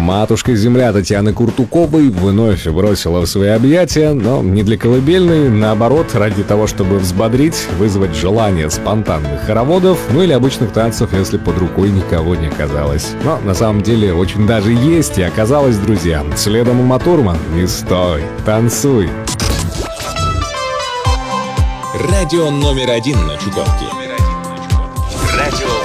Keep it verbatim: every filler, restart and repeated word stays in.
матушка-земля Татьяны Куртуковой вновь бросила в свои объятия, но не для колыбельной, наоборот, ради того, чтобы взбодрить, вызвать желание спонтанных хороводов, ну или обычных танцев, если под рукой никого не оказалось. Но на самом деле очень даже есть и оказалось, друзья. Следом Ума Турман. Не стой, танцуй. Радио номер один на Чукотке. Радио